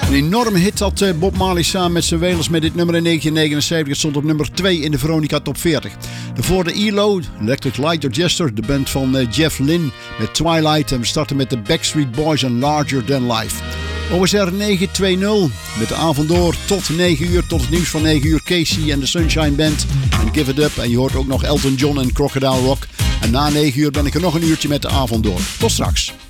Een enorme hit had Bob Marley samen met zijn Wailers met dit nummer in 1979. Het stond op nummer 2 in de Veronica Top 40. Daarvoor de ELO, Electric Light Orchestra, de band van Jeff Lynne met Twilight. En we starten met de Backstreet Boys en Larger Than Life. OSR 920 met de avond door tot 9 uur, tot het nieuws van 9 uur. Casey en de Sunshine Band en Give It Up. En je hoort ook nog Elton John en Crocodile Rock. En na 9 uur ben ik er nog een uurtje met de avond door. Tot straks.